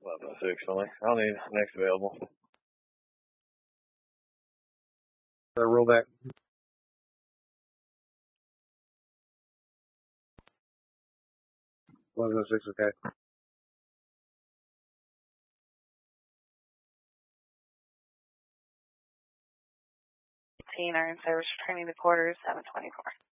1106 only. I'll need next available. Roll back. $1106, okay. Our in service returning to quarters 724.